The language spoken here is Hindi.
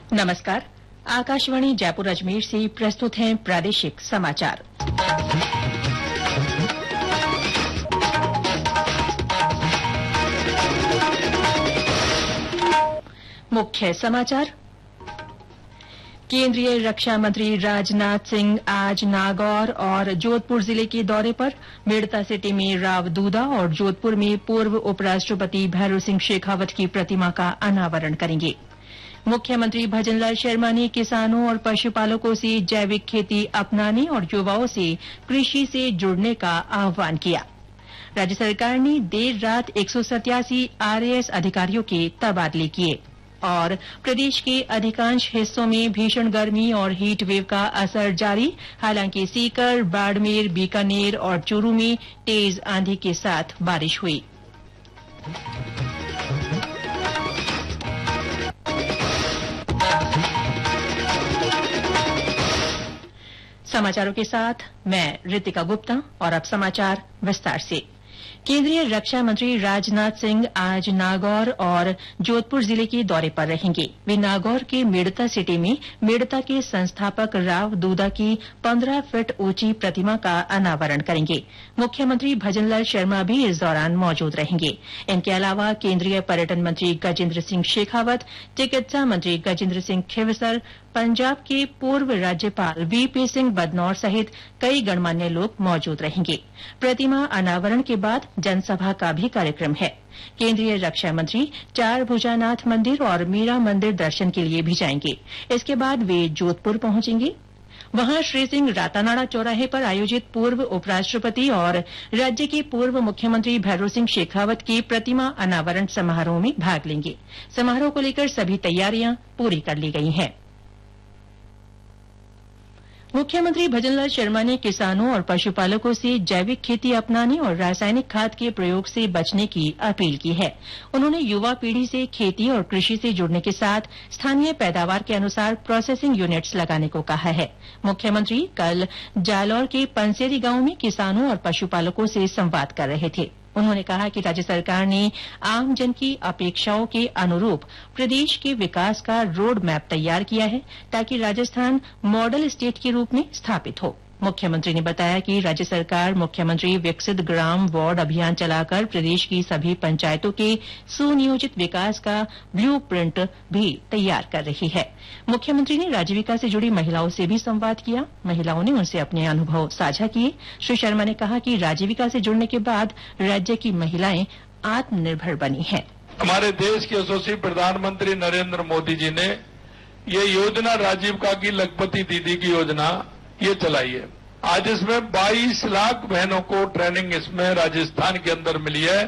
नमस्कार। आकाशवाणी जयपुर अजमेर से प्रस्तुत हैं प्रादेशिक समाचार। मुख्य समाचार। केंद्रीय रक्षा मंत्री राजनाथ सिंह आज नागौर और जोधपुर जिले के दौरे पर मेड़ता सिटी में राव दूदा और जोधपुर में पूर्व उपराष्ट्रपति भैरों सिंह शेखावत की प्रतिमा का अनावरण करेंगे। मुख्यमंत्री भजनलाल शर्मा ने किसानों और पशुपालकों से जैविक खेती अपनाने और युवाओं से कृषि से जुड़ने का आह्वान किया। राज्य सरकार ने देर रात 187 आरएएस अधिकारियों के तबादले किए और प्रदेश के अधिकांश हिस्सों में भीषण गर्मी और हीट वेव का असर जारी। हालांकि सीकर, बाड़मेर, बीकानेर और चूरू में तेज आंधी के साथ बारिश हुई। समाचारों के साथ मैं रितिका गुप्ता और अब समाचार विस्तार से। केंद्रीय रक्षा मंत्री राजनाथ सिंह आज नागौर और जोधपुर जिले के दौरे पर रहेंगे। वे नागौर के मेड़ता सिटी में मेड़ता के संस्थापक राव दूदा की 15 फीट ऊंची प्रतिमा का अनावरण करेंगे। मुख्यमंत्री भजनलाल शर्मा भी इस दौरान मौजूद रहेंगे। इनके अलावा केंद्रीय पर्यटन मंत्री गजेंद्र सिंह शेखावत, चिकित्सा मंत्री गजेंद्र सिंह खींवसर, पंजाब के पूर्व राज्यपाल वीपी सिंह बदनौर सहित कई गणमान्य लोग मौजूद रहेंगे। प्रतिमा अनावरण के बाद जनसभा का भी कार्यक्रम है। केंद्रीय रक्षा मंत्री चार भुजानाथ मंदिर और मीरा मंदिर दर्शन के लिए भी जाएंगे। इसके बाद वे जोधपुर पहुंचेंगे। वहां श्री सिंह रातानाडा चौराहे पर आयोजित पूर्व उपराष्ट्रपति और राज्य के पूर्व मुख्यमंत्री भैरों सिंह शेखावत की प्रतिमा अनावरण समारोह में भाग लेंगे। समारोह को लेकर सभी तैयारियां पूरी कर ली गई हैं। मुख्यमंत्री भजनलाल शर्मा ने किसानों और पशुपालकों से जैविक खेती अपनाने और रासायनिक खाद के प्रयोग से बचने की अपील की है। उन्होंने युवा पीढ़ी से खेती और कृषि से जुड़ने के साथ स्थानीय पैदावार के अनुसार प्रोसेसिंग यूनिट्स लगाने को कहा है। मुख्यमंत्री कल जालौर के पंसेरी गांव में किसानों और पशुपालकों से संवाद कर रहे थे। उन्होंने कहा कि राज्य सरकार ने आमजन की अपेक्षाओं के अनुरूप प्रदेश के विकास का रोड मैप तैयार किया है ताकि राजस्थान मॉडल स्टेट के रूप में स्थापित हो। मुख्यमंत्री ने बताया कि राज्य सरकार मुख्यमंत्री विकसित ग्राम वार्ड अभियान चलाकर प्रदेश की सभी पंचायतों के सुनियोजित विकास का ब्लू प्रिंट भी तैयार कर रही है। मुख्यमंत्री ने राजीविका से जुड़ी महिलाओं से भी संवाद किया। महिलाओं ने उनसे अपने अनुभव साझा किए। श्री शर्मा ने कहा कि राजीविका से जुड़ने के बाद राज्य की महिलाएं आत्मनिर्भर बनी हैं। हमारे देश के यशस्वी प्रधानमंत्री नरेंद्र मोदी जी ने ये योजना राजीविका की लखपति दीदी की योजना ये चलाई है। आज इसमें 22 लाख बहनों को ट्रेनिंग इसमें राजस्थान के अंदर मिली है।